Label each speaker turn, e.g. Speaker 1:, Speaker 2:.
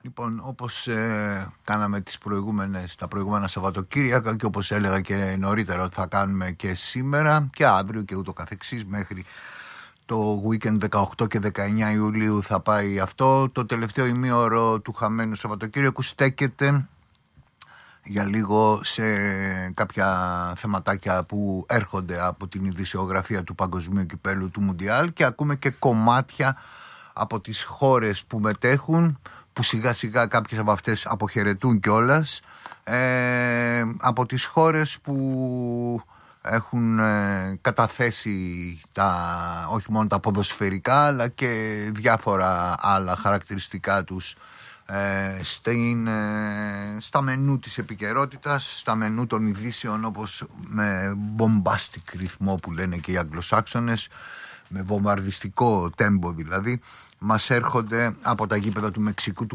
Speaker 1: Λοιπόν, όπως κάναμε τα προηγούμενα Σαββατοκύριακα και όπως έλεγα και νωρίτερα ότι θα κάνουμε και σήμερα και αύριο και ούτω καθεξής, μέχρι το weekend 18 και 19 Ιουλίου θα πάει αυτό. Το τελευταίο ημίωρο του χαμένου Σαββατοκύριακου στέκεται για λίγο σε κάποια θεματάκια που έρχονται από την ειδησιογραφία του Παγκοσμίου Κυπέλλου του Μουντιάλ, και ακούμε και κομμάτια από τις χώρες που μετέχουν, που σιγά σιγά κάποιες από αυτές αποχαιρετούν κιόλας, από τις χώρες που έχουν καταθέσει όχι μόνο τα ποδοσφαιρικά αλλά και διάφορα άλλα χαρακτηριστικά τους στα μενού της επικαιρότητας, στα μενού των ειδήσεων, όπως με bombastic ρυθμό που λένε και οι Αγγλοσάξονες, με βομβαρδιστικό τέμπο δηλαδή, μας έρχονται από τα γήπεδα του Μεξικού, του